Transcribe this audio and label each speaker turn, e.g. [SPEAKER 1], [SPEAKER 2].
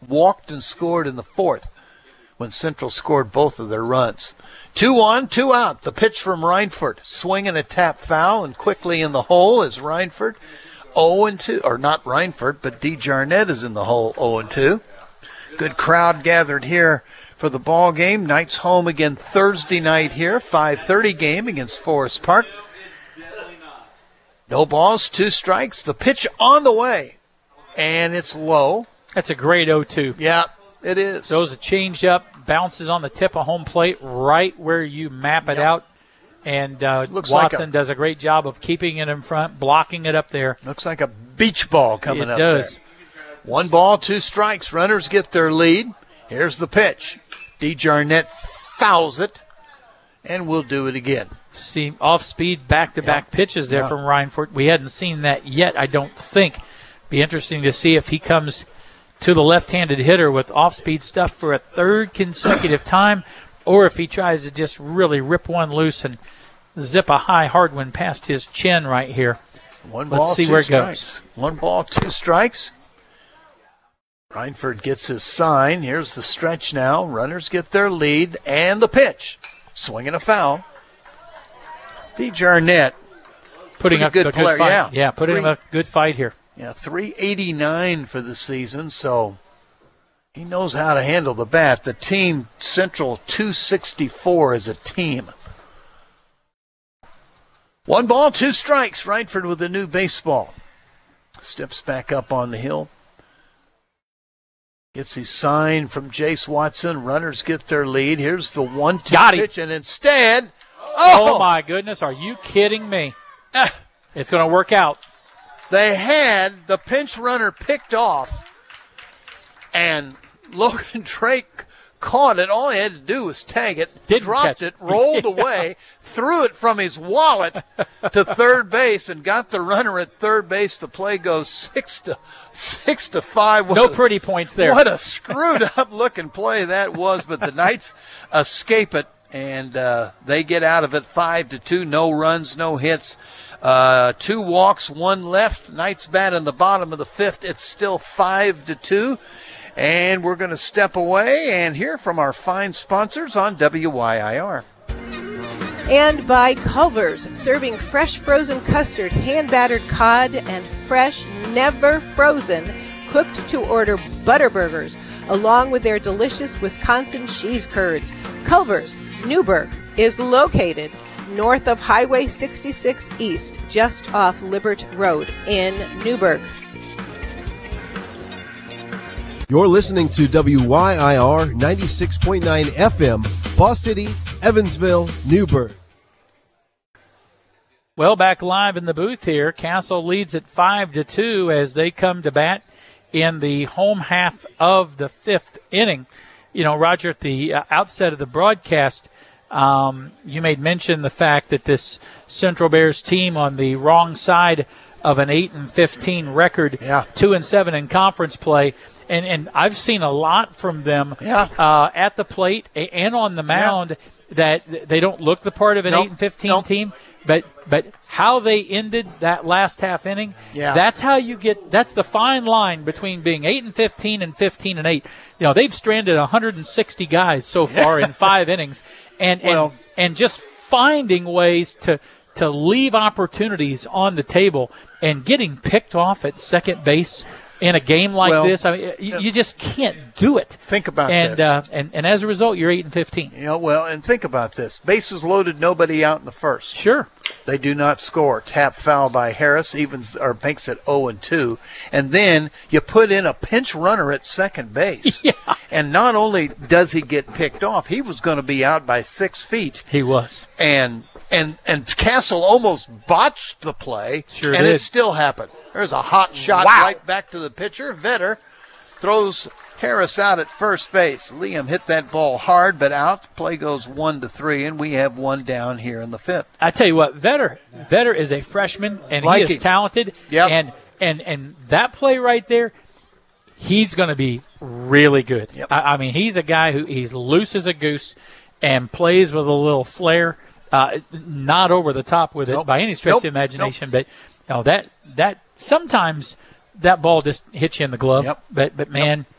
[SPEAKER 1] walked and scored in the fourth when Central scored both of their runs. 2 on, 2 out. The pitch from Reinford. Swinging a tap foul and quickly in the hole is Reinford. 0-2, or not Reinford, but D. Jarnett is in the hole, 0-2. Good crowd gathered here for the ball game. Knights home again Thursday night here, 5:30 game against Forest Park. No balls, 2 strikes. The pitch on the way, and it's low.
[SPEAKER 2] That's a great 0-2.
[SPEAKER 1] Yeah, it is.
[SPEAKER 2] Those a change up, bounces on the tip of home plate right where you map it out. And Watson does a great job of keeping it in front, blocking it up there.
[SPEAKER 1] Looks like a beach ball coming up
[SPEAKER 2] there. It does.
[SPEAKER 1] 1 ball, 2 strikes. Runners get their lead. Here's the pitch. D. Jarnett fouls it, and we'll do it again.
[SPEAKER 2] See, off-speed back-to-back pitches there from Reinford. We hadn't seen that yet, I don't think. Be interesting to see if he comes to the left-handed hitter with off-speed stuff for a third consecutive time, or if he tries to just really rip one loose and zip a high hard one past his chin right here.
[SPEAKER 1] 1 ball,
[SPEAKER 2] Let's see
[SPEAKER 1] 2
[SPEAKER 2] where it
[SPEAKER 1] strikes.
[SPEAKER 2] goes.
[SPEAKER 1] 1 ball, 2 strikes. Reinford gets his sign. Here's the stretch now. Runners get their lead, and the pitch. Swinging a foul. D. Jarnett
[SPEAKER 2] putting up a good
[SPEAKER 1] player,
[SPEAKER 2] fight. Yeah, putting him a good fight here.
[SPEAKER 1] Yeah, 389 for the season, so he knows how to handle the bat. The team, Central, 264 as a team. 1 ball, 2 strikes. Reinford with a new baseball. Steps back up on the hill. Gets his sign from Jace Watson. Runners get their lead. Here's the 1-2 pitch, and instead,
[SPEAKER 2] oh my goodness, are you kidding me? It's going to work out.
[SPEAKER 1] They had the pinch runner picked off, and Logan Drake caught it. All he had to do was tag it, dropped it, rolled away, threw it from his wallet to third base, and got the runner at third base. The play goes 6-5.
[SPEAKER 2] No pretty points there.
[SPEAKER 1] What a screwed up looking play that was, but the Knights escape it, and they get out of it 5-2. No runs, no hits. 2 walks, 1 left. Knights bat in the bottom of the 5th. It's still 5-2. And we're going to step away and hear from our fine sponsors on WYIR.
[SPEAKER 3] And by Culver's, serving fresh frozen custard, hand-battered cod, and fresh, never frozen, cooked-to-order butter burgers, along with their delicious Wisconsin cheese curds. Culver's, Newburgh, is located north of Highway 66 East, just off Libert Road in Newburgh.
[SPEAKER 4] You're listening to WYIR 96.9 FM, Boss City, Evansville, Newburgh.
[SPEAKER 2] Well, back live in the booth here. Castle leads at 5-2 as they come to bat in the home half of the 5th inning. You know, Roger, at the outset of the broadcast, you made mention the fact that this Central Bears team on the wrong side of an 8-15 record, 2-7 in conference play. And I've seen a lot from them at the plate and on the mound that they don't look the part of an 8-15 team, but how they ended that last half inning, that's how you get. That's the fine line between being 8-15 and 15-8. You know, they've stranded 160 guys so far in 5 innings, and just finding ways to leave opportunities on the table and getting picked off at second base. In a game like this, I mean, you just can't do it.
[SPEAKER 1] Think about this.
[SPEAKER 2] And as a result, you're 8-15.
[SPEAKER 1] And think about this. Bases loaded, nobody out in the first.
[SPEAKER 2] Sure.
[SPEAKER 1] They do not score. Tap foul by Harris makes it 0-2. And then you put in a pinch runner at second base. And not only does he get picked off, he was going to be out by 6 feet.
[SPEAKER 2] He was.
[SPEAKER 1] And Castle almost botched the play.
[SPEAKER 2] Sure
[SPEAKER 1] and
[SPEAKER 2] did.
[SPEAKER 1] It still happened. There's a hot shot right back to the pitcher. Vetter throws Harris out at first base. Liam hit that ball hard, but out. The play goes 1-3, and we have 1 down here in the 5th.
[SPEAKER 2] I tell you what, Vetter is a freshman, and he is talented.
[SPEAKER 1] Yep.
[SPEAKER 2] And that play right there, he's going to be really good.
[SPEAKER 1] Yep.
[SPEAKER 2] I mean, he's a guy who he's loose as a goose and plays with a little flair, not over the top with it by any stretch of the imagination, but that sometimes that ball just hits you in the glove. But man,